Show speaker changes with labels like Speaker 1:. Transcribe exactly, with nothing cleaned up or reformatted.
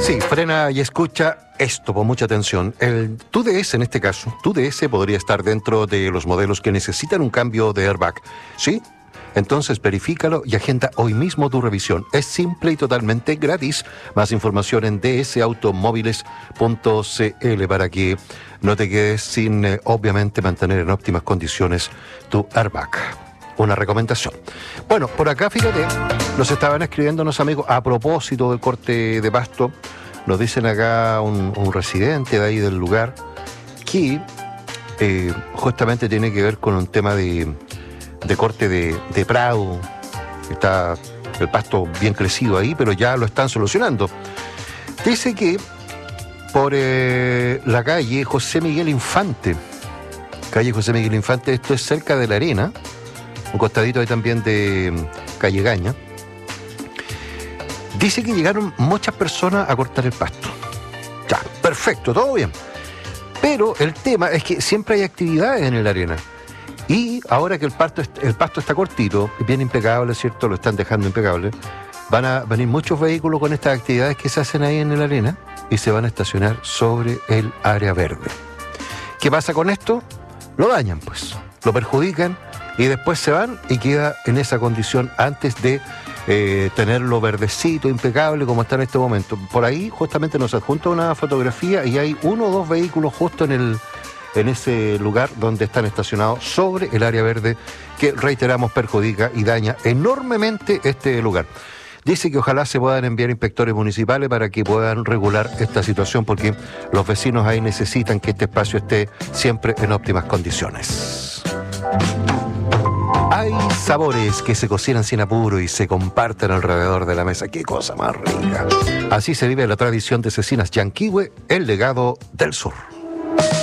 Speaker 1: Sí, frena y escucha esto con mucha atención. El tu D S en este caso, tu D S podría estar dentro de los modelos que necesitan un cambio de airbag. ¿Sí? Entonces verifícalo y agenda hoy mismo tu revisión. Es simple y totalmente gratis. Más información en d s automóviles punto c l para que no te quedes sin, eh, obviamente, mantener en óptimas condiciones tu airbag. Una recomendación. Bueno, por acá, fíjate, nos estaban escribiendo unos amigos a propósito del corte de pasto. Nos dicen acá un, un residente de ahí del lugar que eh, justamente tiene que ver con un tema de, de corte de, de prado. Está el pasto bien crecido ahí, pero ya lo están solucionando. Dice que por eh, la calle José Miguel Infante, calle José Miguel Infante, esto es cerca de La Arena, un costadito ahí también de Calle Gaña. Dice que llegaron muchas personas a cortar el pasto. Ya, perfecto, todo bien. Pero el tema es que siempre hay actividades en La Arena. Y ahora que el pasto, el pasto está cortito, bien impecable, ¿cierto? Lo están dejando impecable. Van a venir muchos vehículos con estas actividades que se hacen ahí en La Arena y se van a estacionar sobre el área verde. ¿Qué pasa con esto? Lo dañan, pues. Lo perjudican y después se van y queda en esa condición antes de eh, tenerlo verdecito, impecable, como está en este momento. Por ahí justamente nos adjunta una fotografía y hay uno o dos vehículos justo en el en ese lugar donde están estacionados sobre el área verde que, reiteramos, perjudica y daña enormemente este lugar. Dice que ojalá se puedan enviar inspectores municipales para que puedan regular esta situación, porque los vecinos ahí necesitan que este espacio esté siempre en óptimas condiciones. Hay sabores que se cocinan sin apuro y se comparten alrededor de la mesa. ¡Qué cosa más rica! Así se vive la tradición de Cecinas Yanquihue, el legado del sur.